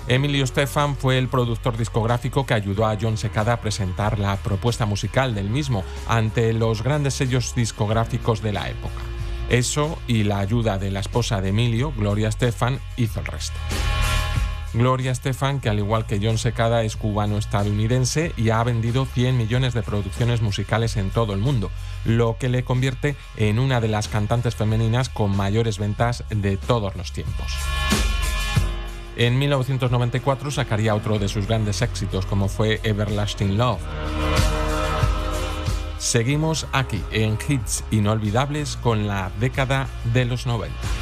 Emilio Estefan fue el productor discográfico que ayudó a Jon Secada a presentar la propuesta musical del mismo ante los grandes sellos discográficos de la época. Eso y la ayuda de la esposa de Emilio, Gloria Estefan, hizo el resto. Gloria Estefan, que al igual que Jon Secada es cubano-estadounidense y ha vendido 100 millones de producciones musicales en todo el mundo, lo que le convierte en una de las cantantes femeninas con mayores ventas de todos los tiempos. En 1994 sacaría otro de sus grandes éxitos, como fue Everlasting Love. Seguimos aquí en Hits Inolvidables con la década de los 90.